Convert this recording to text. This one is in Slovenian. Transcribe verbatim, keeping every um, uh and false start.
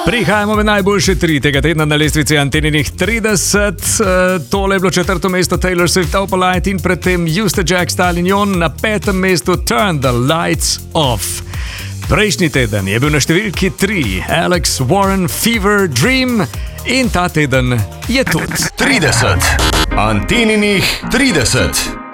Prihajamo v najboljše tri tega tedna na lestvici Anteninih trideset. Tole je bilo četrto mesto Taylor Swift Opalite in predtem Juste Jack Stallion, na petem mestu Turn the Lights Off. Prejšnji teden je bil na številki tri Alex Warren Fever Dream in ta teden je tudi trideset. Anteninih trideset.